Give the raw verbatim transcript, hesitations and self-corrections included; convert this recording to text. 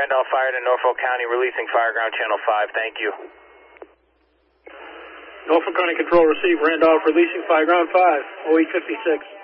Randolph Fire to Norfolk County, releasing Fireground Channel five. Thank you. Norfolk County Control, receive Randolph, releasing Fireground five, oh eight fifty-six.